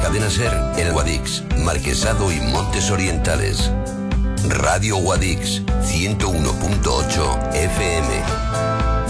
Cadena Ser en Guadix, Marquesado y Montes Orientales. Radio Guadix, 101.8 FM.